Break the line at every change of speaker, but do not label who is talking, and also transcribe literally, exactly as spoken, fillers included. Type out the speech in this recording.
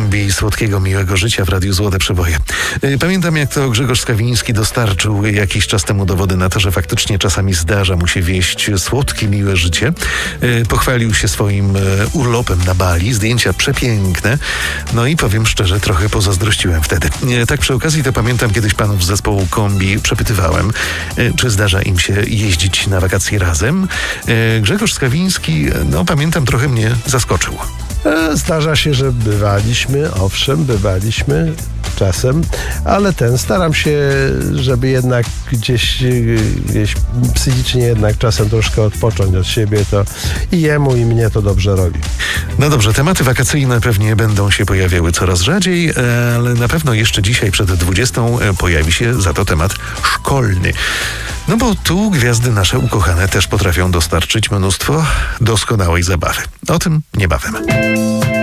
kombi słodkiego, miłego życia w Radiu Złote Przeboje. Pamiętam, jak to Grzegorz Skawiński dostarczył jakiś czas temu dowody na to, że faktycznie czasami zdarza mu się wieść słodkie, miłe życie. Pochwalił się swoim urlopem na Bali, zdjęcia przepiękne. No i powiem szczerze, trochę pozazdrościłem wtedy. Tak przy okazji to pamiętam, kiedyś panów z zespołu kombi przepytywałem, czy zdarza im się jeździć na wakacje razem. Grzegorz Skawiński, no pamiętam, trochę mnie zaskoczył.
Zdarza się, że bywaliśmy, owszem, bywaliśmy czasem, ale ten staram się, żeby jednak gdzieś, gdzieś psychicznie jednak czasem troszkę odpocząć od siebie, to i jemu, i mnie to dobrze robi.
No dobrze, tematy wakacyjne pewnie będą się pojawiały coraz rzadziej, ale na pewno jeszcze dzisiaj przed dwudziestą pojawi się za to temat szkolny. No bo tu gwiazdy nasze ukochane też potrafią dostarczyć mnóstwo doskonałej zabawy. O tym niebawem.